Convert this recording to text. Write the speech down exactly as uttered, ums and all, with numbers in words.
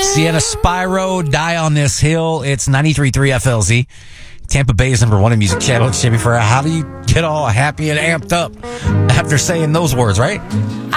Sienna Spyro, Die on This Hill. It's ninety-three point three F L Z. Tampa Bay's number one in music channel. Jimmy Ferrer, how do you get all happy and amped up after saying those words, right?